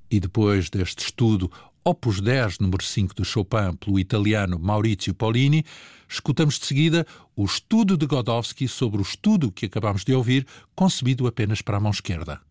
E depois deste estudo Opus 10, número 5 de Chopin, pelo italiano Maurizio Pollini, escutamos de seguida o estudo de Godowsky sobre o estudo que acabamos de ouvir, concebido apenas para a mão esquerda.